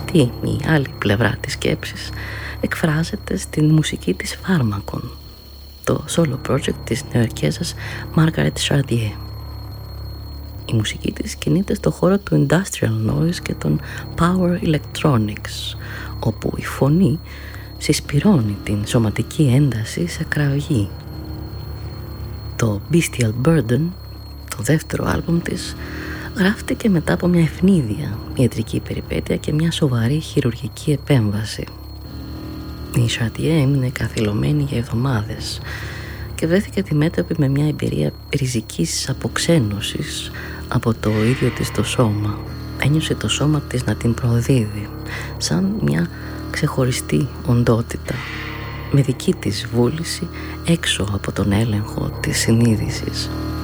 Αυτή η άλλη πλευρά της σκέψης εκφράζεται στην μουσική της Φάρμακον, το solo project της Νεοερκέζας Margaret Chartier. Η μουσική της κινείται στο χώρο του industrial noise και των power electronics, όπου η φωνή συσπυρώνει την σωματική ένταση σε κραυγή. Το Bestial Burden, το δεύτερο άλμπουμ της, γράφτηκε μετά από μια ευνίδια ιατρική περιπέτεια και μια σοβαρή χειρουργική επέμβαση. Η Chartier έμεινε καθυλωμένη για εβδομάδες και βρέθηκε αντιμέτωπη με μια εμπειρία ριζικής αποξένωσης από το ίδιο της το σώμα. Ένιωσε το σώμα της να την προδίδει, σαν μια ξεχωριστή οντότητα, με δική της βούληση έξω από τον έλεγχο της συνείδησης.